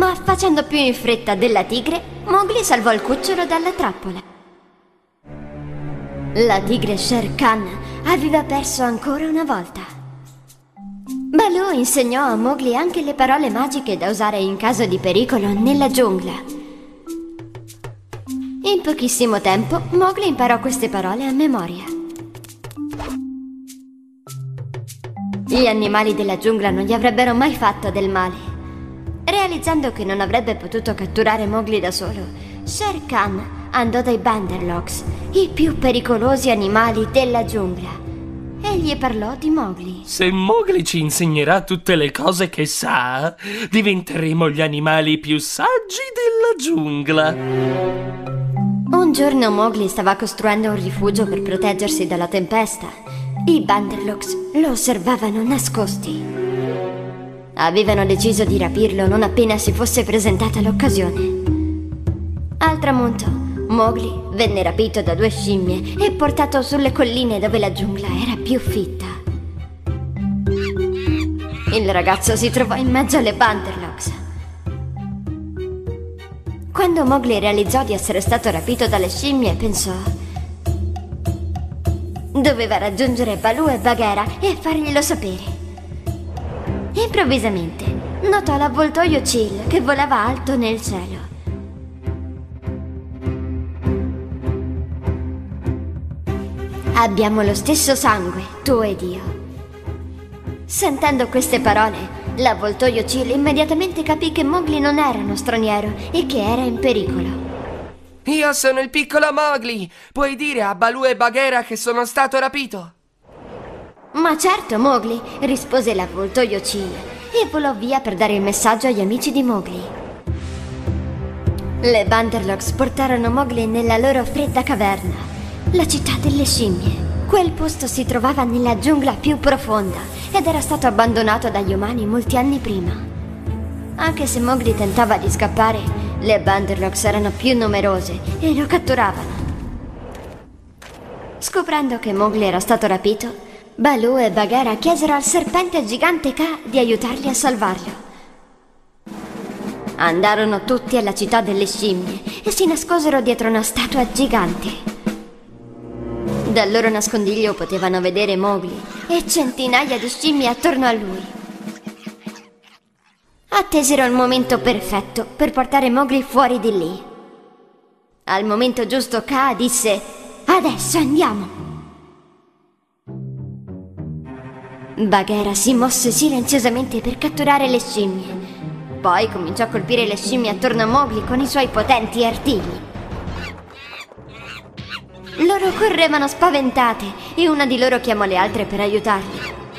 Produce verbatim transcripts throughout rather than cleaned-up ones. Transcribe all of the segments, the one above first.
Ma facendo più in fretta della tigre, Mowgli salvò il cucciolo dalla trappola. La tigre Shere Khan aveva perso ancora una volta. Baloo insegnò a Mowgli anche le parole magiche da usare in caso di pericolo nella giungla. In pochissimo tempo, Mowgli imparò queste parole a memoria. Gli animali della giungla non gli avrebbero mai fatto del male. Realizzando che non avrebbe potuto catturare Mowgli da solo, Shere Khan andò dai Banderlogs, i più pericolosi animali della giungla, e gli parlò di Mowgli. Se Mowgli ci insegnerà tutte le cose che sa, diventeremo gli animali più saggi della giungla. Un giorno Mowgli stava costruendo un rifugio per proteggersi dalla tempesta. I Banderlogs lo osservavano nascosti. Avevano deciso di rapirlo non appena si fosse presentata l'occasione. Al tramonto, Mowgli venne rapito da due scimmie e portato sulle colline dove la giungla era più fitta. Il ragazzo si trovò in mezzo alle Banderlogs. Quando Mowgli realizzò di essere stato rapito dalle scimmie, pensò: doveva raggiungere Baloo e Bagheera e farglielo sapere. Improvvisamente notò l'avvoltoio Chil che volava alto nel cielo. Abbiamo lo stesso sangue, tu ed io. Sentendo queste parole, l'avvoltoio Chil immediatamente capì che Mowgli non era uno straniero e che era in pericolo. Io sono il piccolo Mowgli. Puoi dire a Baloo e Bagheera che sono stato rapito? Ma certo, Mowgli, rispose l'avvoltoio Chil e volò via per dare il messaggio agli amici di Mowgli. Le Banderlogs portarono Mowgli nella loro fredda caverna, la città delle scimmie. Quel posto si trovava nella giungla più profonda ed era stato abbandonato dagli umani molti anni prima. Anche se Mowgli tentava di scappare, le Banderlogs erano più numerose e lo catturavano. Scoprendo che Mowgli era stato rapito, Baloo e Bagheera chiesero al serpente gigante Kaa di aiutarli a salvarlo. Andarono tutti alla città delle scimmie e si nascosero dietro una statua gigante. Dal loro nascondiglio potevano vedere Mowgli e centinaia di scimmie attorno a lui. Attesero il momento perfetto per portare Mowgli fuori di lì. Al momento giusto Kaa disse: adesso andiamo! Bagheera si mosse silenziosamente per catturare le scimmie. Poi cominciò a colpire le scimmie attorno a Mowgli con i suoi potenti artigli. Loro correvano spaventate e una di loro chiamò le altre per aiutarli.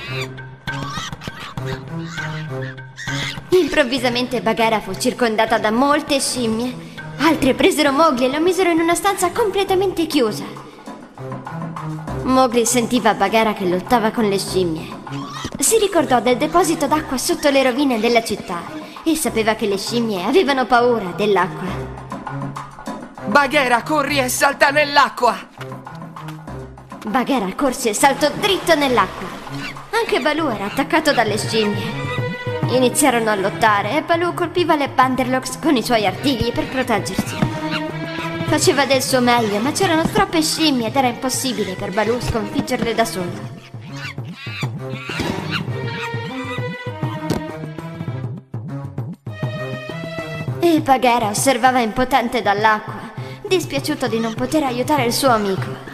Improvvisamente Bagheera fu circondata da molte scimmie. Altre presero Mowgli e lo misero in una stanza completamente chiusa. Mowgli sentiva Bagheera che lottava con le scimmie. Si ricordò del deposito d'acqua sotto le rovine della città e sapeva che le scimmie avevano paura dell'acqua. Bagheera, corri e salta nell'acqua! Bagheera corse e saltò dritto nell'acqua. Anche Baloo era attaccato dalle scimmie. Iniziarono a lottare e Baloo colpiva le Banderlogs con i suoi artigli per proteggersi. Faceva del suo meglio, ma c'erano troppe scimmie ed era impossibile per Baloo sconfiggerle da solo. E Bagheera osservava impotente dall'acqua, dispiaciuto di non poter aiutare il suo amico.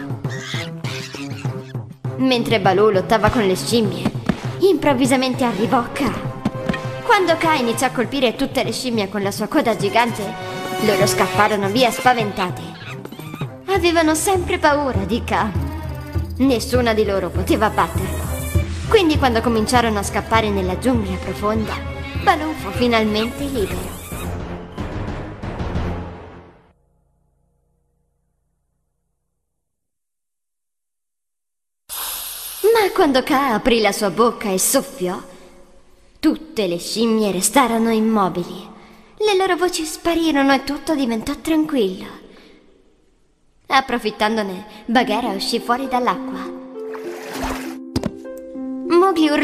Mentre Baloo lottava con le scimmie, improvvisamente arrivò Kaa. Quando Kaa iniziò a colpire tutte le scimmie con la sua coda gigante, loro scapparono via spaventate. Avevano sempre paura di Kaa. Nessuna di loro poteva batterlo. Quindi quando cominciarono a scappare nella giungla profonda, Baloo fu finalmente libero. Ma quando Kaa aprì la sua bocca e soffiò, tutte le scimmie restarono immobili. Le loro voci sparirono e tutto diventò tranquillo. Approfittandone, Bagheera uscì fuori dall'acqua. Mowgli urlò